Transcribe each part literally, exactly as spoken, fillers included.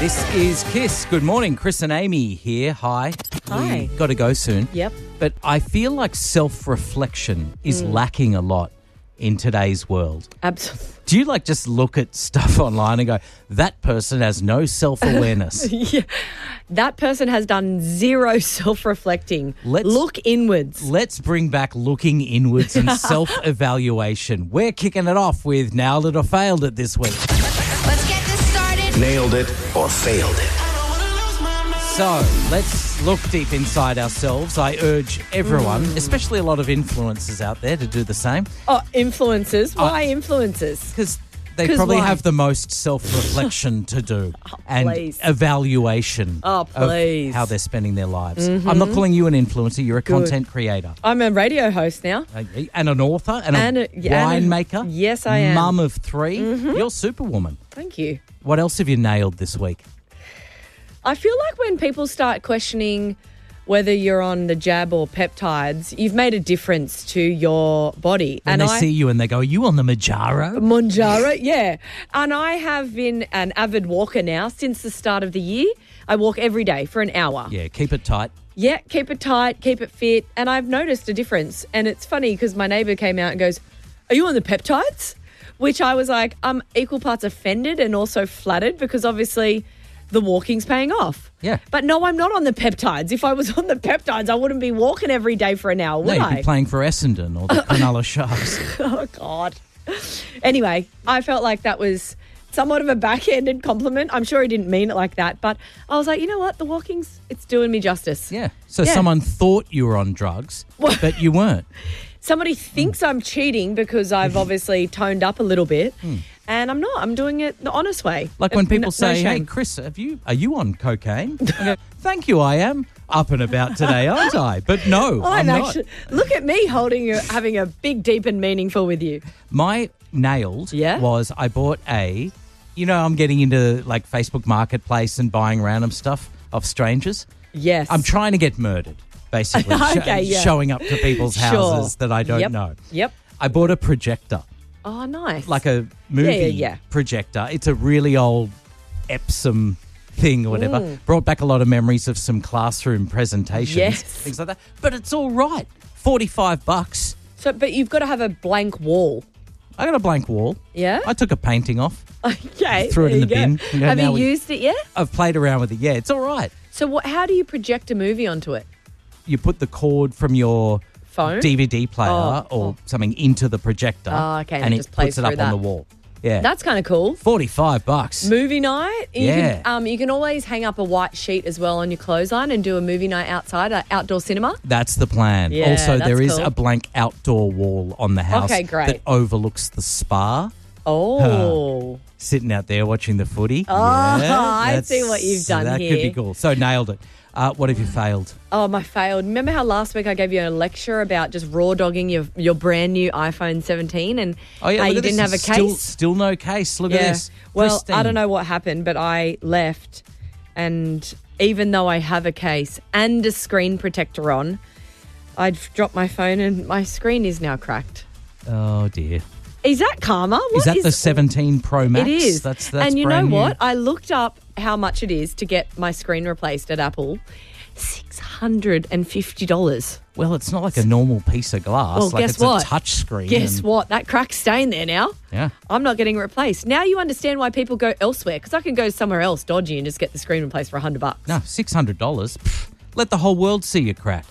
This is Kiss. Good morning. Chris and Amy here. Hi. Hi. We've got to go soon. Yep. But I feel like self-reflection is lacking a lot in today's world. Absolutely. Do you like just look at stuff online and go, that person has no self-awareness? Yeah. That person has done zero self-reflecting. Let's- Look inwards. Let's bring back looking inwards and self-evaluation. We're kicking it off with Nailed It or Failed It this week. Let's get this started. Nailed it or failed it. So let's look deep inside ourselves. I urge everyone, Mm. especially a lot of influencers out there, to do the same. Oh, influencers. Why influencers? Because they 'Cause probably why? have the most self-reflection to do and please. evaluation Oh, please. of how they're spending their lives. I'm not calling you an influencer. You're a Good. content creator. I'm a radio host now. Uh, And an author and, And a, a- yeah, and a- winemaker. yes, I am. Mum of three. You're superwoman. Thank you. What else have you nailed this week? I feel like when people start questioning whether you're on the jab or peptides, you've made a difference to your body. When and they I, see you and they go, are you on the Manjaro? Monjaro, yeah. And I have been an avid walker now since the start of the year. I walk every day for an hour. Yeah, keep it tight. Yeah, keep it tight, keep it fit. And I've noticed a difference. And it's funny because my neighbour came out and goes, are you on the peptides? Which I was like, I'm equal parts offended and also flattered because obviously the walking's paying off. Yeah. But no, I'm not on the peptides. If I was on the peptides, I wouldn't be walking every day for an hour, No, would you'd I? be playing for Essendon or the Cronulla Sharks. Oh, God. Anyway, I felt like that was somewhat of a backhanded compliment. I'm sure he didn't mean it like that. But I was like, you know what? The walking's, it's doing me justice. Yeah. So Yeah. someone thought you were on drugs, but you weren't. Somebody thinks I'm cheating because I've obviously toned up a little bit. And I'm not. I'm doing it the honest way. Like when Uh, people no- no say, hey, shame. Chris, have you are you on cocaine? I go, thank you, I am. Up and about today, aren't I? But no, I'm, I'm not. actually, look at me holding, a, having a big, deep and meaningful with you. My nailed Yeah? was I bought a, you know, I'm getting into like Facebook Marketplace and buying random stuff of strangers. Yes. I'm trying to get murdered, basically. Sho- Okay, yeah. Showing up to people's Sure. houses that I don't Yep. know. Yep. I bought a projector. Oh, nice. Like a movie Yeah, yeah, yeah. projector. It's a really old Epsom thing or whatever. Mm. Brought back a lot of memories of some classroom presentations, Yes. things like that. But it's all right. forty-five bucks. So, but you've got to have a blank wall. I got a blank wall. Yeah? I took a painting off. Okay. Threw it there in the you bin. go. And go, Have now you we- used it yet? I've played around with it. Yeah, it's all right. So what, how do you project a movie onto it? You put the cord from your Phone? D V D player Oh, or oh. something into the projector. Oh, okay, and And it it just plays puts it up through on that. the wall. Yeah. That's kind of cool. forty-five bucks. Movie night. You Yeah. Can, um, you can always hang up a white sheet as well on your clothesline and do a movie night outside, uh, outdoor cinema. That's the plan. Yeah, also, there that's is cool. a blank outdoor wall on the house Okay, great. that overlooks the spa. Oh. Sitting out there watching the footy. Oh, yeah, I that's- see what you've done that here. could be cool. So nailed it. Uh, what have you failed? Oh, my failed. Remember how last week I gave you a lecture about just raw dogging your your brand new iPhone seventeen and Oh yeah, how look you at didn't this. have a Still, case? still no case. Look yeah. at this. Well, I Pristine. don't know what happened, but I left, and even though I have a case and a screen protector on, I'd dropped my phone and my screen is now cracked. Oh dear. Is that karma? What Is that the seventeen Pro Max? It is. That's that's and you know brand new. what? I looked up how much it is to get my screen replaced at Apple. Six hundred and fifty dollars. Well, it's not like a normal piece of glass. Well, like guess it's what? a touch screen. Guess and- what? That crack's staying there now. Yeah. I'm not getting it replaced. Now you understand why people go elsewhere, because I can go somewhere else dodgy and just get the screen replaced for a hundred bucks. No, six hundred dollars. Let the whole world see you crack.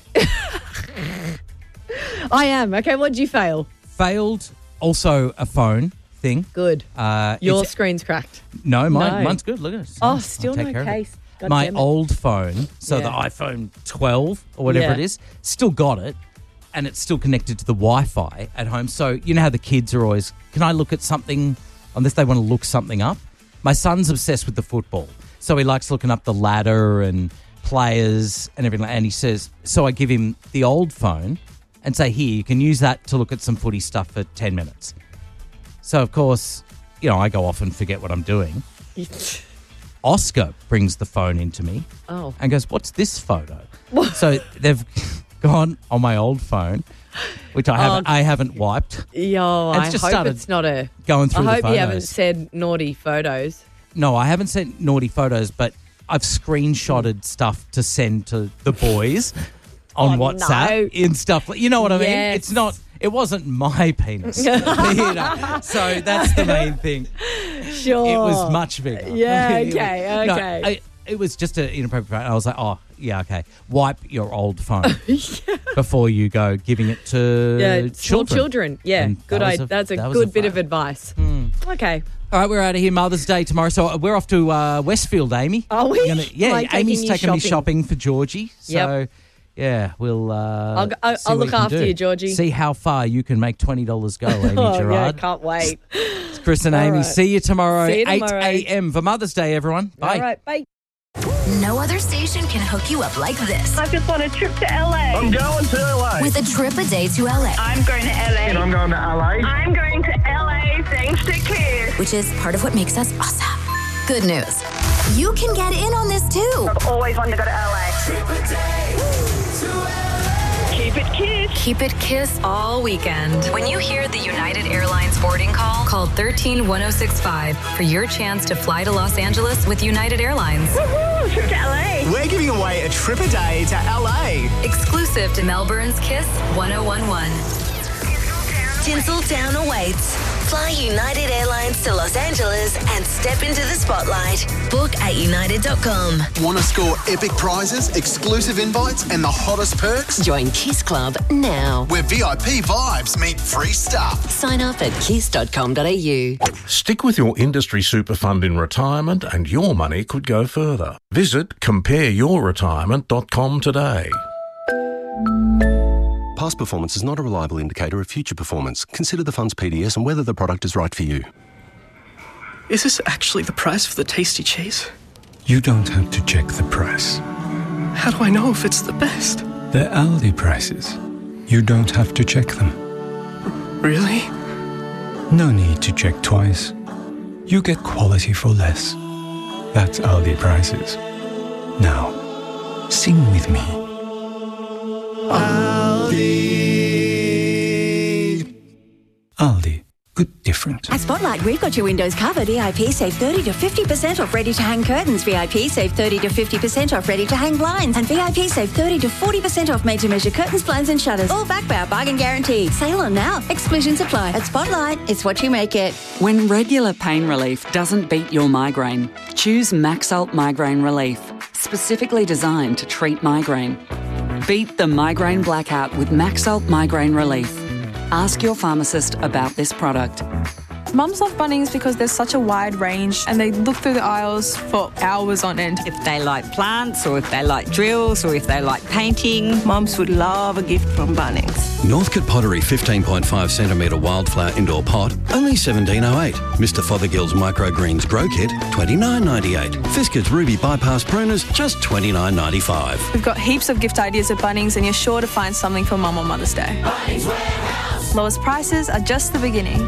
I am. Okay, what'd you fail? Failed. Also a phone thing. Good. Uh, Your it's- screen's cracked. no, mine, No. mine's good. Look at it. Oh, I'll still take no care of it. case. God My damn it. old phone, so the Yeah. iPhone twelve or whatever Yeah. it is, still got it, and it's still connected to the Wi-Fi at home. So you know how the kids are always, can I look at something, unless they want to look something up? My son's obsessed with the football, so he likes looking up the ladder and players and everything. And he says, so I give him the old phone and say, here, you can use that to look at some footy stuff for ten minutes. So, of course, you know, I go off and forget what I'm doing. Oscar brings the phone into me Oh. and goes, what's this photo? So they've gone on my old phone, which I haven't, Oh. I haven't wiped, Yo, It's I just hope started it's not a... going I through the hope photos. you haven't said naughty photos. no, I haven't sent naughty photos, but I've screenshotted stuff to send to the boys on Oh, WhatsApp no. in stuff. You know what I mean? Yes. It's not. It wasn't my penis. you know? So that's the main thing. Sure. It was much bigger. Yeah, It was- okay, no, okay. I, it was just an inappropriate photo. I was like, oh, yeah, okay. Wipe your old phone before you go giving it to Yeah, small children. children. Yeah, And good. that was idea. a- That's a that was good a bit of photo. advice. Okay. All right, we're out of here. Mother's Day tomorrow. So we're off to uh, Westfield, Amy. Are we? We're gonna- yeah, Am I taking Amy's you taking me shopping? shopping for Georgie. So, Yep. yeah, we'll uh, I'll go- I'll- see I'll what look we can after do. you, Georgie. See how far you can make twenty dollars go, Amy Oh, yeah, Gerard. can't wait. It's Chris and Amy. right. See you tomorrow, See you eight tomorrow. a.m. for Mother's Day, everyone. Bye. All right, bye. No other station can hook you up like this. I've just on a trip to L A. I'm going to L A. With a trip a day to L A, I'm going to L A. And I'm going to L A. I'm going to L A thanks to Kiss. which is part of what makes us awesome. Good news. You can get in on this too. I've always wanted to go to L A. Keep it Kiss. Keep it Kiss all weekend. When you hear the United Airlines boarding call, call one three one oh six five for your chance to fly to Los Angeles with United Airlines. Woohoo, trip to L A. We're giving away a trip a day to L A. Exclusive to Melbourne's Kiss one oh one one. Tinseltown awaits. Fly United Airlines to Los Angeles and step into the spotlight. Book at united dot com. Want to score epic prizes, exclusive invites, and the hottest perks? Join Kiss Club now. Where V I P vibes meet free stuff. Sign up at kiss dot com dot a u. Stick with your industry super fund in retirement and your money could go further. Visit compare your retirement dot com today. Past performance is not a reliable indicator of future performance. Consider the fund's P D S and whether the product is right for you. Is this actually the price for the tasty cheese? You don't have to check the price. How do I know if it's the best? They're Aldi prices. You don't have to check them. Really? No need to check twice. You get quality for less. That's Aldi prices. Now, sing with me. Aldi. Aldi. Good different. At Spotlight, we've got your windows covered. V I P save thirty to fifty percent off ready-to-hang curtains. V I P save thirty to fifty percent off ready-to-hang blinds. And V I P save thirty to forty percent off made-to-measure curtains, blinds and shutters. All backed by our bargain guarantee. Sale on now. Exclusions apply. At Spotlight, it's what you make it. When regular pain relief doesn't beat your migraine, choose Maxalt Migraine Relief, specifically designed to treat migraine. Beat the migraine blackout with Maxalt Migraine Relief. Ask your pharmacist about this product. Mums love Bunnings because there's such a wide range and they look through the aisles for hours on end. If they like plants or if they like drills or if they like painting, mums would love a gift from Bunnings. Northcote Pottery fifteen point five centimetre wildflower indoor pot, only seventeen oh eight. Mister Fothergill's Microgreens Grow Kit, twenty-nine ninety-eight. Fiskars Ruby Bypass Pruners, just twenty-nine ninety-five. We've got heaps of gift ideas at Bunnings and you're sure to find something for Mum on Mother's Day. Bunnings Warehouse. Lowest prices are just the beginning.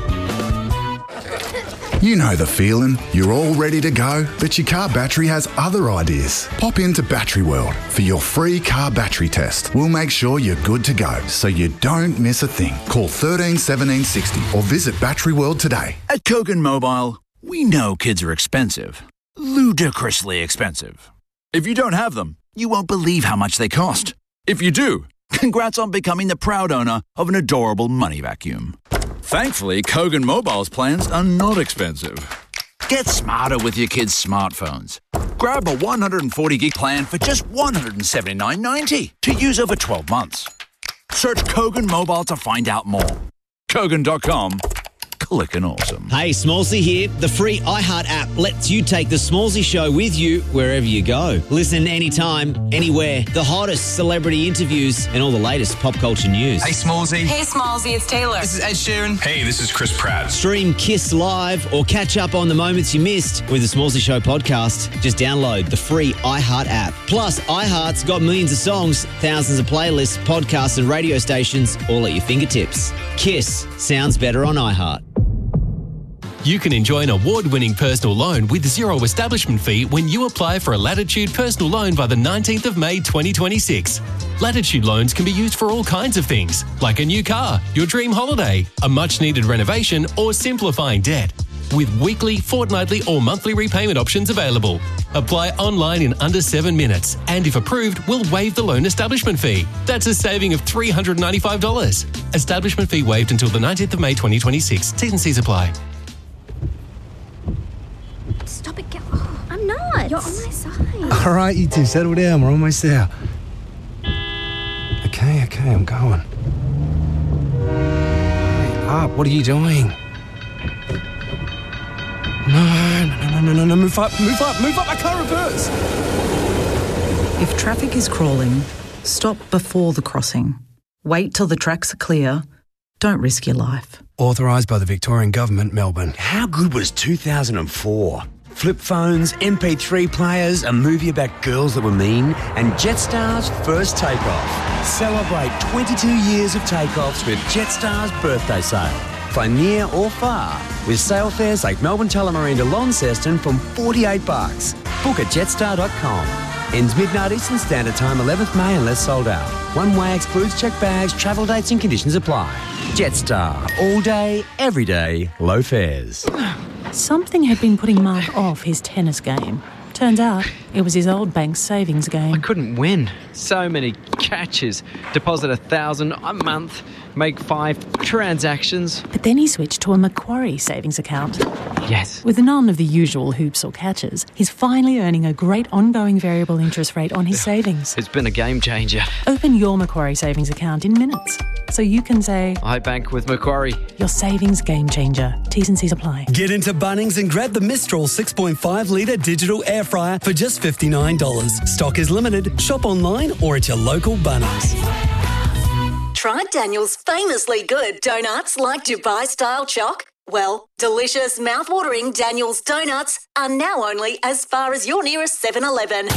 You know the feeling. You're all ready to go, but your car battery has other ideas. Pop into Battery World for your free car battery test. We'll make sure you're good to go, so you don't miss a thing. Call thirteen seventeen sixty or visit Battery World today. At Kogan Mobile, we know kids are expensive. Ludicrously expensive. If you don't have them, you won't believe how much they cost. If you do, congrats on becoming the proud owner of an adorable money vacuum. Thankfully, Kogan Mobile's plans are not expensive. Get smarter with your kids' smartphones. Grab a one hundred forty gig plan for just one hundred seventy-nine ninety to use over twelve months. Search Kogan Mobile to find out more. Kogan dot com. Clickin' awesome. Hey, Smallsy here. The free iHeart app lets you take the Smallsy show with you wherever you go. Listen anytime, anywhere. The hottest celebrity interviews and all the latest pop culture news. Hey, Smallsy. Hey, Smallsy, it's Taylor. This is Ed Sheeran. Hey, this is Chris Pratt. Stream Kiss Live or catch up on the moments you missed with the Smallsy Show podcast. Just download the free iHeart app. Plus, iHeart's got millions of songs, thousands of playlists, podcasts and radio stations all at your fingertips. Kiss sounds better on iHeart. You can enjoy an award-winning personal loan with zero establishment fee when you apply for a Latitude personal loan by the nineteenth of May twenty twenty-six. Latitude loans can be used for all kinds of things, like a new car, your dream holiday, a much-needed renovation, or simplifying debt. with weekly, fortnightly or monthly repayment options available. Apply online in under seven minutes, and if approved, we'll waive the loan establishment fee. That's a saving of three hundred ninety-five dollars. Establishment fee waived until the nineteenth of May twenty twenty-six. T's and C's apply. Stop it, get. Oh, I'm not. You're on my side. All right, you two, settle down. We're almost there. Okay, okay, I'm going. Hurry up, what are you doing? No, no, no, no, no, no, move up, move up, move up, I can't reverse. If traffic is crawling, stop before the crossing. Wait till the tracks are clear. Don't risk your life. Authorised by the Victorian Government, Melbourne. How good was two thousand four? Flip phones, M P three players, a movie about girls that were mean, and Jetstar's first takeoff. Celebrate twenty-two years of takeoffs with Jetstar's birthday sale. Fly near or far with sale fares like Melbourne Tullamarine to Launceston from forty-eight bucks. Book at jetstar dot com. Ends midnight Eastern Standard Time, eleventh May unless sold out. One way excludes checked bags, travel dates and conditions apply. Jetstar. All day, every day, low fares. Something had been putting Mark off his tennis game. Turns out it was his old bank's savings game. I couldn't win. So many catches. Deposit a thousand a month, make five transactions. But then he switched to a Macquarie savings account. Yes. With none of the usual hoops or catches, he's finally earning a great ongoing variable interest rate on his savings. It's been a game changer. Open your Macquarie savings account in minutes, so you can say, I bank with Macquarie. Your savings game changer. T's and C's apply. Get into Bunnings and grab the Mistral six point five litre digital air fryer for just fifty-nine dollars. Stock is limited. Shop online or at your local Bunnings. Try Daniel's famously good donuts like Dubai-style choc? Well, delicious, mouth-watering Daniel's donuts are now only as far as your nearest seven eleven.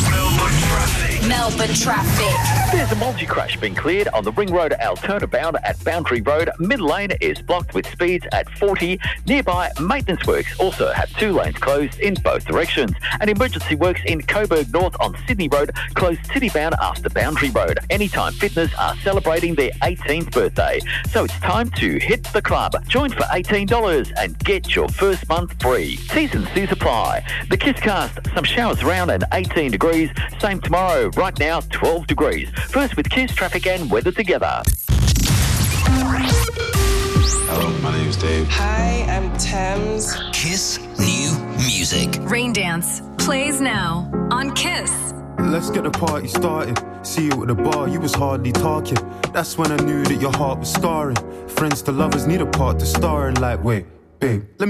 Melbourne traffic. There's a multi-crash being cleared on the Ring Road Altoona bound at Boundary Road. Mid lane is blocked with speeds at forty. Nearby, maintenance works also have two lanes closed in both directions. And emergency works in Coburg North on Sydney Road closed city bound after Boundary Road. Anytime Fitness are celebrating their eighteenth birthday. So it's time to hit the club. Join for eighteen dollars and get your first month free. T's and C's apply. The Kisscast, some showers around and eighteen degrees. Same tomorrow. Right now, twelve degrees. First with Kiss, traffic and weather together. Hello, my name's Dave. Hi, I'm Thames. Kiss New Music. Rain Dance plays now on Kiss. Let's get the party started. See you at the bar, you was hardly talking. That's when I knew that your heart was scarring. Friends to lovers need a part to star in. Like, wait, babe, let me